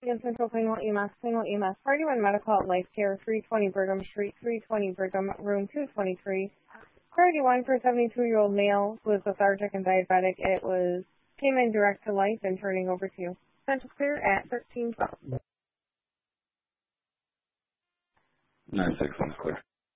Michigan Central Plainwell EMS, Party One Medical at Life Care, 320 Brigham Street, 320 Brigham, room 223. Priority 1 for a 72-year-old male who was lethargic and diabetic. Came in direct to life and turning over to you. Central clear at 1312. 9-6, clear.